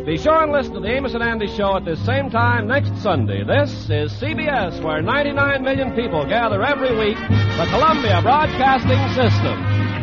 Be sure and listen to the Amos and Andy Show at this same time next Sunday. This is CBS, where 99 million people gather every week, the Columbia Broadcasting System.